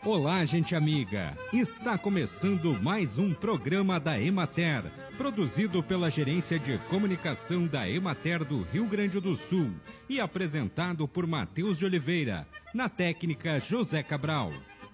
Olá, gente amiga! Está começando mais um programa da Emater, produzido pela Gerência de Comunicação da Emater do Rio Grande do Sul e apresentado por Matheus de Oliveira, na técnica José Cabral.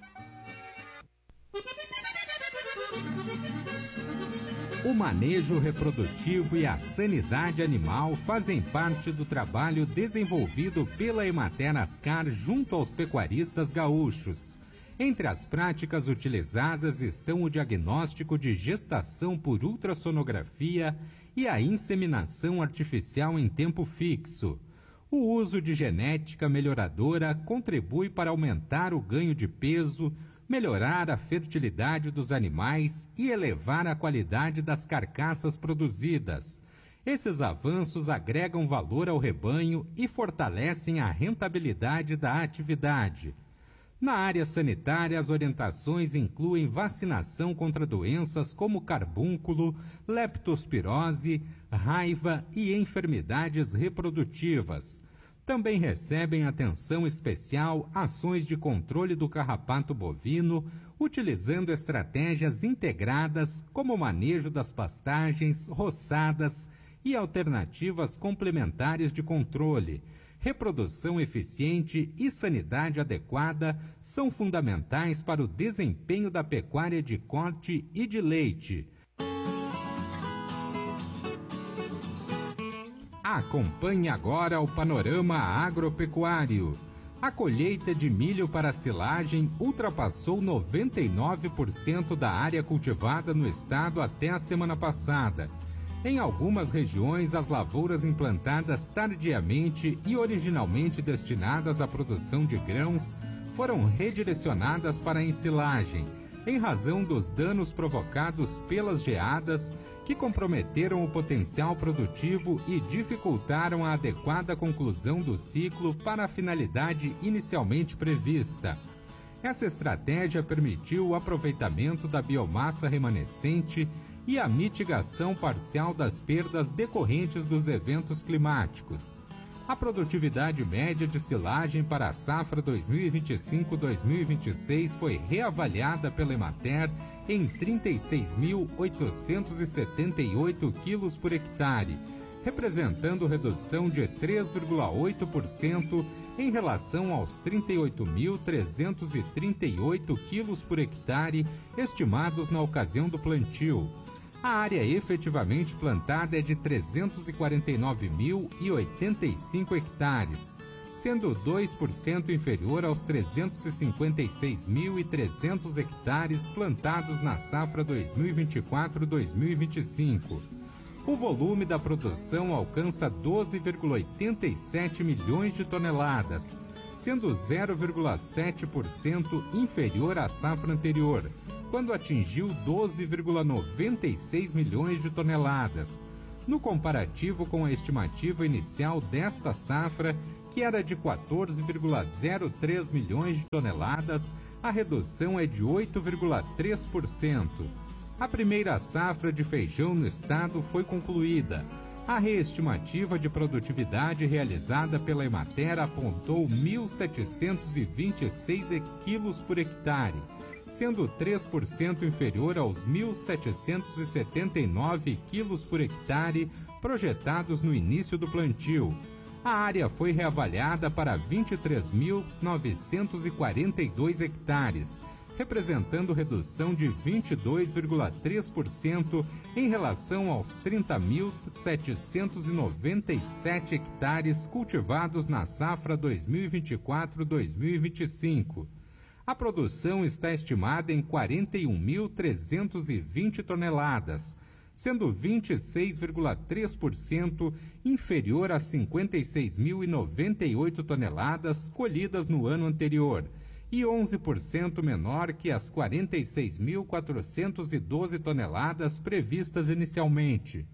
O manejo reprodutivo e a sanidade animal fazem parte do trabalho desenvolvido pela Emater Ascar junto aos pecuaristas gaúchos. Entre as práticas utilizadas estão o diagnóstico de gestação por ultrassonografia e a inseminação artificial em tempo fixo. O uso de genética melhoradora contribui para aumentar o ganho de peso, melhorar a fertilidade dos animais e elevar a qualidade das carcaças produzidas. Esses avanços agregam valor ao rebanho e fortalecem a rentabilidade da atividade. Na área sanitária, as orientações incluem vacinação contra doenças como carbúnculo, leptospirose, raiva e enfermidades reprodutivas. Também recebem atenção especial ações de controle do carrapato bovino, utilizando estratégias integradas como o manejo das pastagens, roçadas e alternativas complementares de controle. Reprodução eficiente e sanidade adequada são fundamentais para o desempenho da pecuária de corte e de leite. Acompanhe agora o panorama agropecuário. A colheita de milho para silagem ultrapassou 99% da área cultivada no estado até a semana passada. Em algumas regiões, as lavouras implantadas tardiamente e originalmente destinadas à produção de grãos foram redirecionadas para a ensilagem, em razão dos danos provocados pelas geadas que comprometeram o potencial produtivo e dificultaram a adequada conclusão do ciclo para a finalidade inicialmente prevista. Essa estratégia permitiu o aproveitamento da biomassa remanescente e a mitigação parcial das perdas decorrentes dos eventos climáticos. A produtividade média de silagem para a safra 2025-2026 foi reavaliada pela Emater em 36.878 quilos por hectare, representando redução de 3,8% em relação aos 38.338 quilos por hectare estimados na ocasião do plantio. A área efetivamente plantada é de 349.085 hectares, sendo 2% inferior aos 356.300 hectares plantados na safra 2024-2025. O volume da produção alcança 12,87 milhões de toneladas, sendo 0,7% inferior à safra anterior, quando atingiu 12,96 milhões de toneladas. No comparativo com a estimativa inicial desta safra, que era de 14,03 milhões de toneladas, a redução é de 8,3%. A primeira safra de feijão no estado foi concluída. A reestimativa de produtividade realizada pela Emater apontou 1.726 quilos por hectare, sendo 3% inferior aos 1.779 quilos por hectare projetados no início do plantio. A área foi reavaliada para 23.942 hectares, representando redução de 22,3% em relação aos 30.797 hectares cultivados na safra 2024-2025. A produção está estimada em 41.320 toneladas, sendo 26,3% inferior a 56.098 toneladas colhidas no ano anterior e 11% menor que as 46.412 toneladas previstas inicialmente.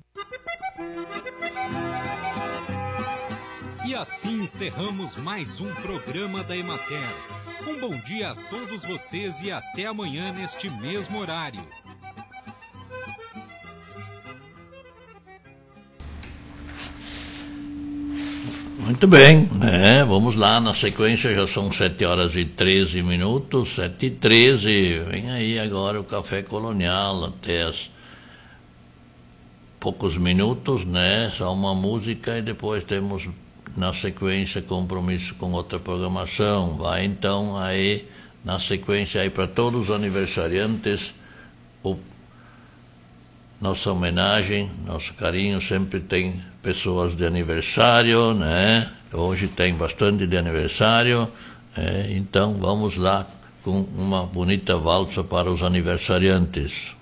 E assim encerramos mais um programa da Emater. Um bom dia a todos vocês e até amanhã neste mesmo horário. Muito bem, né? Vamos lá, na sequência já são 7h13, 7h13, vem aí agora o Café Colonial, até as poucos minutos, né? Só uma música e depois temos na sequência compromisso com outra programação. Vai então aí, na sequência aí para todos os aniversariantes, nossa homenagem, nosso carinho, sempre tem pessoas de aniversário, né? Hoje tem bastante de aniversário, então vamos lá com uma bonita valsa para os aniversariantes.